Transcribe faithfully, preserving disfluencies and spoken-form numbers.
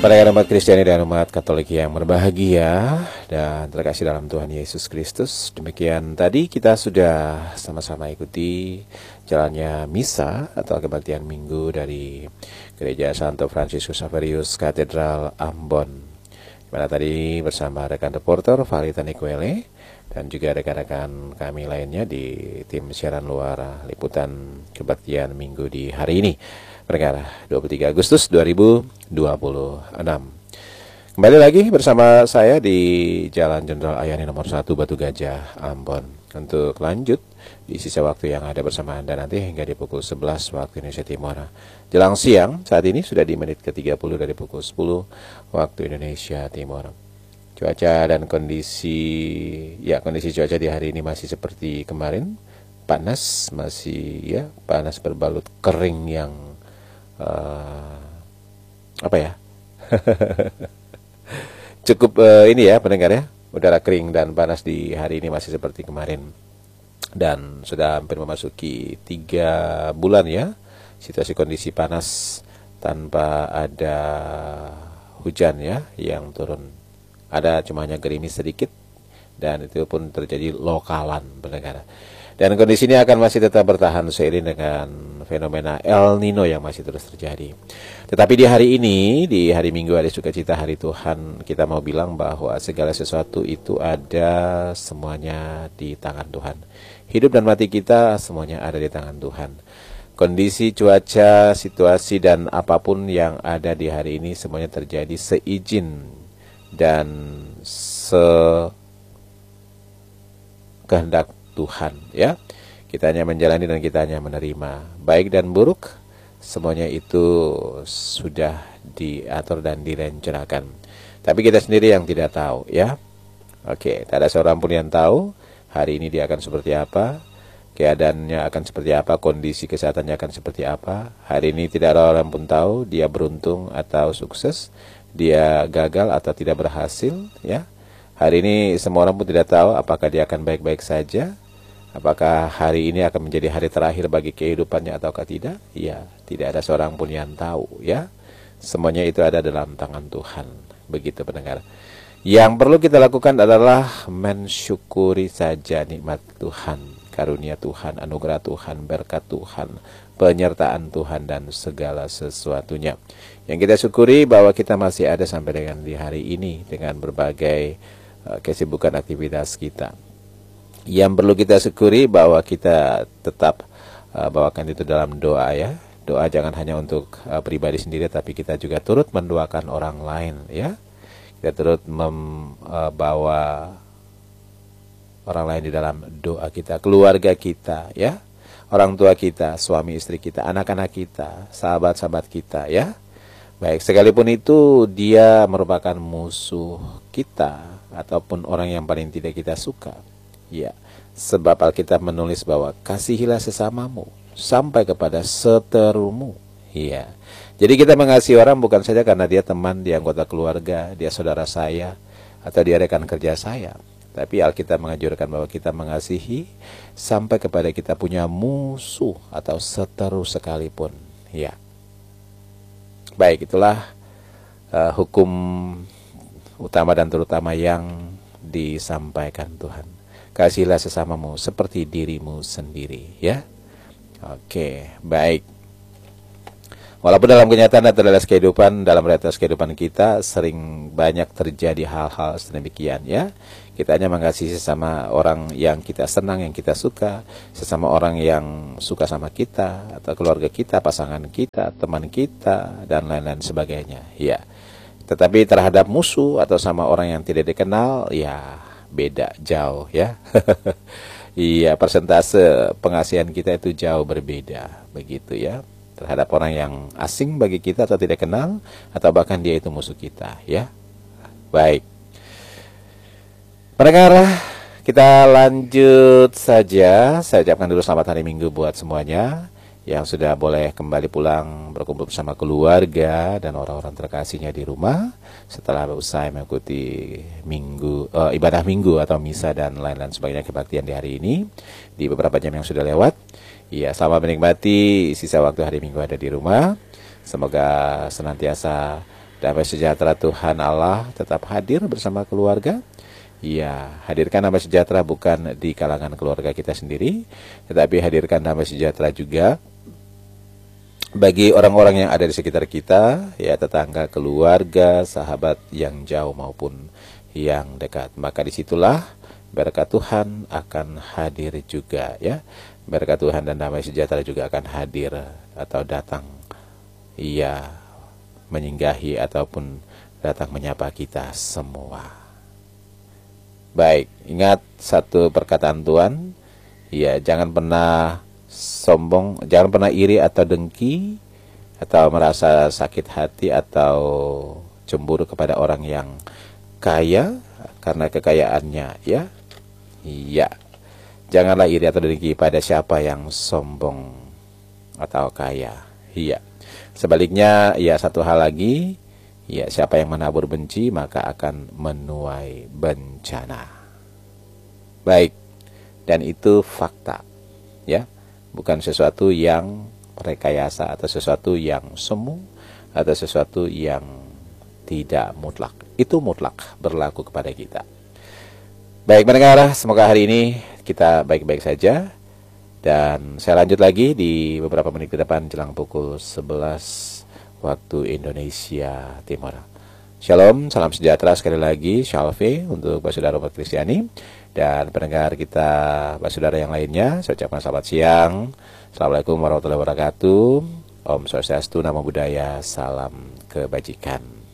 Para umat Kristiani dan umat Katolik yang berbahagia dan terkasih dalam Tuhan Yesus Kristus, demikian tadi kita sudah sama-sama ikuti jalannya misa atau kebaktian minggu dari Gereja Santo Fransiskus Xaverius Katedral Ambon, dimana tadi bersama rekan reporter Valita Nikwele dan juga rekan-rekan kami lainnya di tim siaran luar liputan kebaktian minggu di hari ini, Perkara dua puluh tiga Agustus dua ribu dua puluh enam. Kembali lagi bersama saya di Jalan Jenderal Ayani nomor satu Batu Gajah, Ambon, untuk lanjut di sisa waktu yang ada bersama Anda nanti hingga di pukul sebelas waktu Indonesia Timur. Jelang siang, saat ini sudah di menit ke tiga puluh dari pukul sepuluh waktu Indonesia Timur. Cuaca dan kondisi, ya kondisi cuaca di hari ini masih seperti kemarin, panas, masih ya panas berbalut kering yang uh, apa ya? Cukup uh, ini ya pendengar ya, udara kering dan panas di hari ini masih seperti kemarin. Dan sudah hampir memasuki tiga bulan ya, situasi kondisi panas tanpa ada hujan ya yang turun. Ada cuma hanya gerimis sedikit dan itu pun terjadi lokalan pendengar. Dan kondisi ini akan masih tetap bertahan seiring dengan fenomena El Nino yang masih terus terjadi. Tetapi di hari ini, di hari Minggu Hari Sukacita Hari Tuhan, kita mau bilang bahwa segala sesuatu itu ada semuanya di tangan Tuhan. Hidup dan mati kita semuanya ada di tangan Tuhan. Kondisi cuaca, situasi dan apapun yang ada di hari ini semuanya terjadi seizin dan sekehendak Tuhan ya. Kita hanya menjalani dan kita hanya menerima. Baik dan buruk semuanya itu sudah diatur dan direncanakan. Tapi kita sendiri yang tidak tahu ya. Oke, tak ada seorang pun yang tahu hari ini dia akan seperti apa, keadaannya akan seperti apa, kondisi kesehatannya akan seperti apa. Hari ini tidak ada orang pun tahu dia beruntung atau sukses, dia gagal atau tidak berhasil ya. Hari ini semua orang pun tidak tahu apakah dia akan baik-baik saja, apakah hari ini akan menjadi hari terakhir bagi kehidupannya ataukah tidak. Ya, tidak ada seorang pun yang tahu ya. Semuanya itu ada dalam tangan Tuhan. Begitu pendengar. Yang perlu kita lakukan adalah mensyukuri saja nikmat Tuhan, karunia Tuhan, anugerah Tuhan, berkat Tuhan, penyertaan Tuhan dan segala sesuatunya. Yang kita syukuri bahwa kita masih ada sampai dengan di hari ini dengan berbagai uh, kesibukan aktivitas kita. Yang perlu kita syukuri bahwa kita tetap uh, bawakan itu dalam doa ya. Doa jangan hanya untuk uh, pribadi sendiri, tapi kita juga turut mendoakan orang lain ya. Kita turut membawa uh, orang lain di dalam doa kita, keluarga kita ya, orang tua kita, suami istri kita, anak-anak kita, sahabat-sahabat kita ya. Baik, sekalipun itu dia merupakan musuh kita ataupun orang yang paling tidak kita suka. Ya, sebab Alkitab menulis bahwa kasihilah sesamamu sampai kepada seterumu. Ya. Jadi kita mengasihi orang bukan saja karena dia teman, dia anggota keluarga, dia saudara saya atau dia rekan kerja saya. Tapi Alkitab menganjurkan bahwa kita mengasihi sampai kepada kita punya musuh atau seteru sekalipun. Ya. Baik, itulah uh, hukum utama dan terutama yang disampaikan Tuhan. Kasihilah sesamamu seperti dirimu sendiri, ya. Oke, baik. Walaupun dalam kenyataan dan dalam kehidupan, dalam realitas kehidupan kita sering banyak terjadi hal-hal sedemikian, ya. Kita hanya mengasihi sesama orang yang kita senang, yang kita suka, sesama orang yang suka sama kita, atau keluarga kita, pasangan kita, teman kita, dan lain-lain sebagainya. Ya. Tetapi terhadap musuh atau sama orang yang tidak dikenal, ya beda, jauh ya. Iya, persentase pengasihan kita itu jauh berbeda, begitu ya. Terhadap orang yang asing bagi kita atau tidak kenal, atau bahkan dia itu musuh kita, ya. Baik. Pendengar, kita lanjut saja. Saya ucapkan dulu selamat hari Minggu buat semuanya yang sudah boleh kembali pulang berkumpul bersama keluarga dan orang-orang terkasihnya di rumah setelah usai mengikuti minggu uh, ibadah minggu atau misa dan lain-lain sebagainya kebaktian di hari ini di beberapa jam yang sudah lewat. Iya, selamat menikmati sisa waktu hari Minggu ada di rumah. Semoga senantiasa damai sejahtera Tuhan Allah tetap hadir bersama keluarga. Ya, hadirkan damai sejahtera bukan di kalangan keluarga kita sendiri, tetapi hadirkan damai sejahtera juga bagi orang-orang yang ada di sekitar kita, ya, tetangga, keluarga, sahabat yang jauh maupun yang dekat. Maka disitulah berkat Tuhan akan hadir juga, ya. Berkat Tuhan dan damai sejahtera juga akan hadir atau datang, ya, menyinggahi ataupun datang menyapa kita semua. Baik, ingat satu perkataan Tuhan, ya, jangan pernah sombong, jangan pernah iri atau dengki atau merasa sakit hati atau cemburu kepada orang yang kaya karena kekayaannya, ya. Iya. Janganlah iri atau dengki pada siapa yang sombong atau kaya. Iya. Sebaliknya, ya, satu hal lagi, ya, siapa yang menabur benci maka akan menuai bencana. Baik. Dan itu fakta, ya. Bukan sesuatu yang rekayasa atau sesuatu yang semu atau sesuatu yang tidak mutlak. Itu mutlak berlaku kepada kita. Baik pendengar, semoga hari ini kita baik-baik saja. Dan saya lanjut lagi di beberapa menit ke depan jelang pukul sebelas waktu Indonesia Timur. Shalom, salam sejahtera sekali lagi, Shalve untuk Pak Saudara umat Kristiani. Dan pendengar kita, Pak Saudara yang lainnya, saya ucapkan selamat siang. Assalamualaikum warahmatullahi wabarakatuh. Om Swastiastu, Namo Buddhaya, salam kebajikan.